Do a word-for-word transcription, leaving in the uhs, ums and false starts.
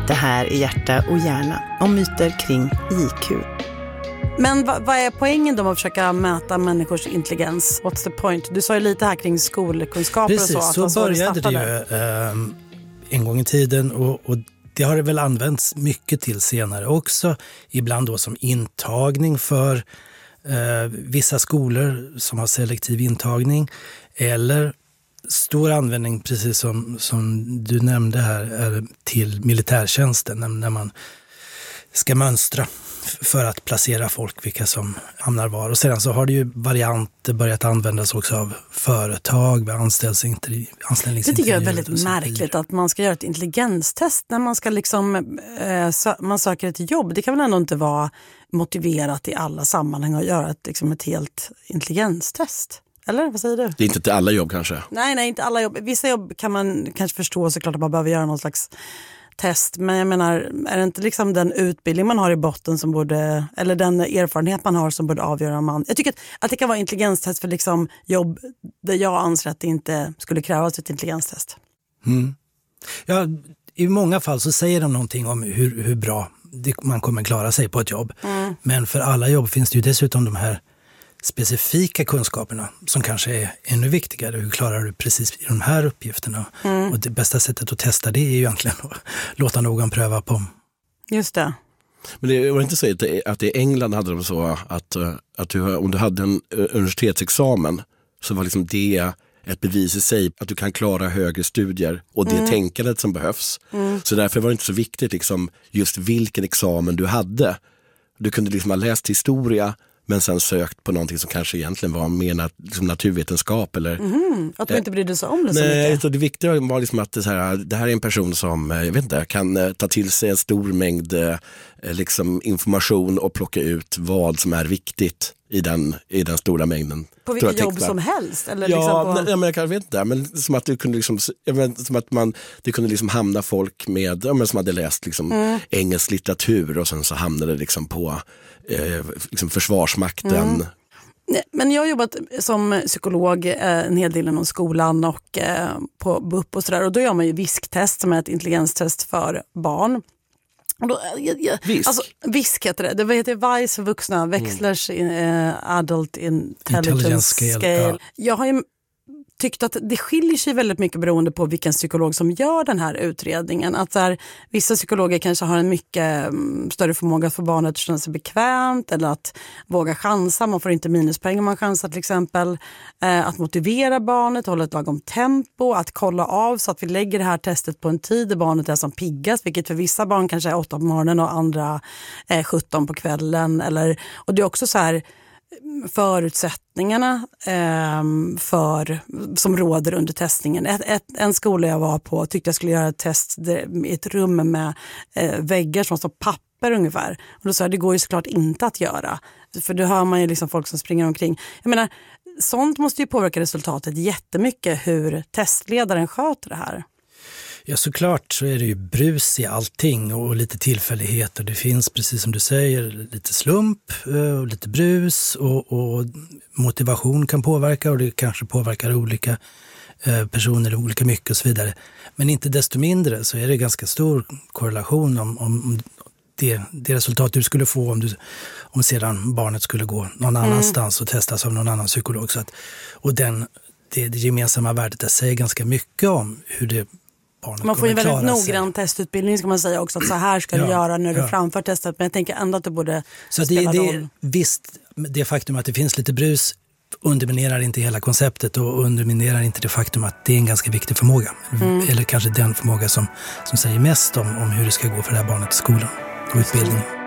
Det här är Hjärta och hjärna om myter kring I Q. Men vad, vad är poängen då med att försöka mäta människors intelligens? What's the point? Du sa ju lite här kring skolkunskaper. Precis, och så. så, att så började det ju eh, en gång i tiden och, och det har det väl använts mycket till senare också. Ibland då som intagning för eh, vissa skolor som har selektiv intagning eller stor användning, precis som, som du nämnde här, till militärtjänsten när man ska mönstra för att placera folk, vilka som hamnar var. Och sedan så har det ju varianter börjat användas också av företag med anställningsintervjuer. Det tycker jag är väldigt märkligt att man ska göra ett intelligenstest när man ska liksom eh, sö- man söker ett jobb. Det kan väl ändå inte vara motiverat i alla sammanhang att göra ett, liksom ett helt intelligenstest. Eller vad säger du? Det är inte till alla jobb kanske. Nej, nej, inte alla jobb. Vissa jobb kan man kanske förstå såklart att man behöver göra någon slags test. Men jag menar, är det inte liksom den utbildning man har i botten som borde, eller den erfarenhet man har som borde avgöra om man... Jag tycker att, att det kan vara intelligenstest för liksom jobb där jag anser att det inte skulle krävas ett intelligenstest. Mm. Ja, i många fall så säger de någonting om hur, hur bra det, man kommer klara sig på ett jobb. Mm. Men för alla jobb finns det ju dessutom de här specifika kunskaperna som kanske är ännu viktigare. Hur klarar du precis i de här uppgifterna? Mm. Och det bästa sättet att testa det är ju egentligen att låta någon pröva på. Just det. Men det var inte så att, det, att i England hade de så att, att du, om du hade en universitetsexamen så var liksom det ett bevis i sig att du kan klara högre studier och det mm. tänkandet som behövs. Mm. Så därför var det inte så viktigt liksom, just vilken examen du hade. Du kunde liksom ha läst historia men sen sökt på någonting som kanske egentligen var mer nat- liksom naturvetenskap. Eller, mm, att du inte brydde sig om det så nej, mycket. Så det viktiga var liksom att det, så här, det här är en person som jag vet inte, kan eh, ta till sig en stor mängd eh, liksom information och plocka ut vad som är viktigt i den, i den stora mängden. På vilka jobb som helst? Eller ja, liksom på... nej, men jag kan, vet inte, men som att, du kunde liksom, jag vet, som att man, det kunde liksom hamna folk med, ja, men som hade läst liksom mm. engelsk litteratur och sen så hamnade det liksom på eh, liksom försvarsmakten. Mm. Men jag har jobbat som psykolog eh, en hel del inom skolan och eh, på B U P och sådär. Och då gör man ju visktest som är ett intelligenstest för barn. Och då, jag, jag, Visk? Alltså, visk heter det. Det heter V I C E för vuxna, Wechslers in, eh, Adult Intelligence, Intelligence Scale. scale. Ja. Jag har ju tyckt att det skiljer sig väldigt mycket beroende på vilken psykolog som gör den här utredningen. Att så här, vissa psykologer kanske har en mycket um, större förmåga att få barnet att känna sig bekvämt eller att våga chansa. Man får inte minuspoäng om man chansar till exempel. Eh, att motivera barnet, hålla ett lagom tempo, att kolla av så att vi lägger det här testet på en tid där barnet är som piggast, vilket för vissa barn kanske är åtta på morgonen och andra är sjutton på kvällen. Eller, och det är också så här förutsättningarna eh, för, som råder under testningen. Ett, ett, en skola jag var på tyckte jag skulle göra ett test där, i ett rum med eh, väggar som står papper ungefär. Och då sa jag, det går ju såklart inte att göra. För då hör man ju liksom folk som springer omkring. Jag menar, sånt måste ju påverka resultatet jättemycket hur testledaren sköter det här. Ja, såklart så är det ju brus i allting och lite tillfällighet och det finns, precis som du säger, lite slump och lite brus och, och motivation kan påverka och det kanske påverkar olika personer olika mycket och så vidare. Men inte desto mindre så är det ganska stor korrelation om, om det, det resultat du skulle få om, du, om sedan barnet skulle gå någon annanstans och testas av någon annan psykolog. Så att, och den, det, det gemensamma värdet säger ganska mycket om hur det man får ju väldigt noggrann testutbildning ska man säga också, att så här ska ja, du göra när du ja. framför testet, men jag tänker ändå att det borde så spela det, roll. Det, visst, det faktum att det finns lite brus underminerar inte hela konceptet och underminerar inte det faktum att det är en ganska viktig förmåga. Mm. Eller kanske den förmåga som, som säger mest om, om hur det ska gå för det här barnet i skolan och utbildningen.